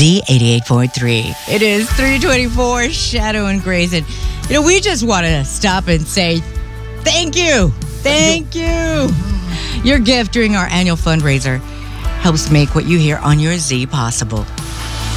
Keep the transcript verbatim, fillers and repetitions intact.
Z eighty-eight point three. It is three twenty-four, Shadow and Grace. And, you know, we just want to stop and say thank you. Thank you. Your gift during our annual fundraiser helps make what you hear on your Z possible.